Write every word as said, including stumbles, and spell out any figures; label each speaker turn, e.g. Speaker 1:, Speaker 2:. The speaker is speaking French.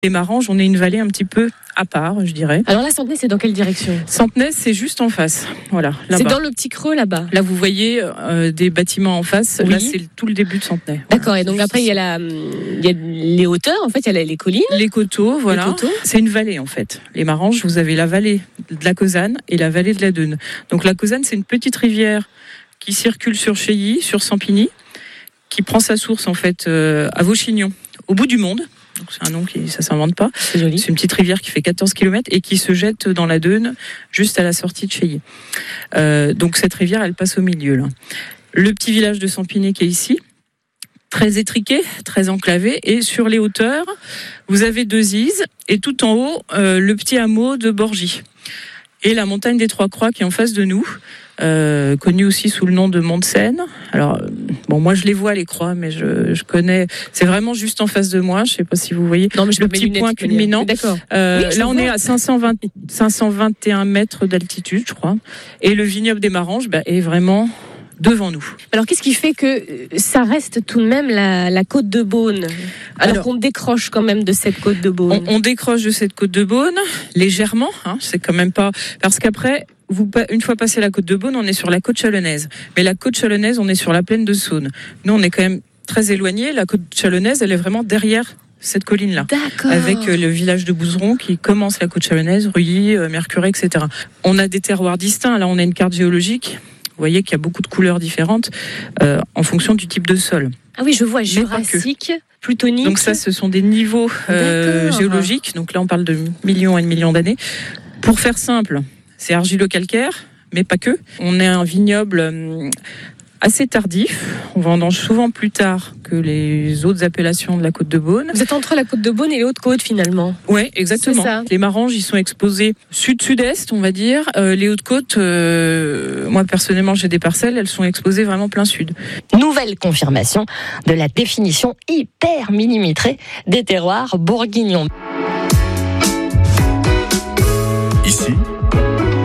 Speaker 1: Les Maranges, on est une vallée un petit peu à part, je dirais.
Speaker 2: Alors là, Centenay, c'est dans quelle direction ?
Speaker 1: Centenay, c'est juste en face. Voilà, là-bas.
Speaker 2: C'est dans le petit creux là-bas.
Speaker 1: Là, vous voyez euh, des bâtiments en face.
Speaker 2: Oui.
Speaker 1: Là, c'est tout le début de Centenay.
Speaker 2: D'accord.
Speaker 1: Voilà.
Speaker 2: Et donc après, il y a la, il y a les hauteurs. En fait, il y a les collines.
Speaker 1: Les coteaux, voilà.
Speaker 2: Les coteaux.
Speaker 1: C'est une vallée en fait. Les Maranges, vous avez la vallée de la Causanne et la vallée de la Deûne. Donc la Causanne, c'est une petite rivière qui circule sur Cheilly, sur Sampigny, qui prend sa source en fait euh, à Vauchignon, au bout du monde. Donc, c'est un nom qui ça s'invente pas.
Speaker 2: C'est joli.
Speaker 1: C'est une petite rivière qui fait quatorze kilomètres et qui se jette dans la Deûne juste à la sortie de Cheilly. Euh, donc cette rivière, elle passe au milieu là. Le petit village de Sampigny qui est ici, très étriqué, très enclavé, et sur les hauteurs, vous avez deux Ises et tout en haut euh, le petit hameau de Borgy et la montagne des Trois Croix qui est en face de nous. Euh, connu aussi sous le nom de Mont de Seine. Alors, euh, bon, moi je les vois les croix, mais je, je connais. C'est vraiment juste en face de moi. Je sais pas si vous voyez.
Speaker 2: Non, mais je
Speaker 1: le petit point culminant.
Speaker 2: D'accord.
Speaker 1: Euh,
Speaker 2: oui,
Speaker 1: là, on
Speaker 2: vois.
Speaker 1: est à cinq cent vingt, cinq cent vingt et un mètres d'altitude, je crois. Et le vignoble des Maranges bah, est vraiment devant nous.
Speaker 2: Alors, qu'est-ce qui fait que ça reste tout de même la, la côte de Beaune, alors, alors qu'on décroche quand même de cette côte de Beaune?
Speaker 1: On, on décroche de cette côte de Beaune légèrement. Hein, c'est quand même pas parce qu'après. Vous, une fois passé la côte de Beaune, on est sur la côte chalonnaise. Mais la côte chalonnaise, on est sur la plaine de Saône. Nous, on est quand même très éloignés. La côte chalonnaise, elle est vraiment derrière cette colline-là.
Speaker 2: D'accord.
Speaker 1: Avec le village de Bouzeron qui commence la côte chalonnaise, Rully, Mercurey, et cetera. On a des terroirs distincts. Là, on a une carte géologique. Vous voyez qu'il y a beaucoup de couleurs différentes euh, en fonction du type de sol.
Speaker 2: Ah oui, je vois, jurassique, plutonique.
Speaker 1: Donc ça, ce sont des niveaux euh, géologiques. Donc là, on parle de millions et de millions d'années. Pour faire simple, c'est argilo-calcaire, mais pas que. On est un vignoble assez tardif. On vendange souvent plus tard que les autres appellations de la côte de Beaune.
Speaker 2: Vous êtes entre la côte de Beaune et les Hautes-Côtes finalement.
Speaker 1: Oui, exactement. Les Maranges, ils sont exposés sud-sud-est, on va dire. Euh, les Hautes-Côtes, euh, moi personnellement, j'ai des parcelles, elles sont exposées vraiment plein sud.
Speaker 3: Nouvelle confirmation de la définition hyper millimétrée des terroirs bourguignons.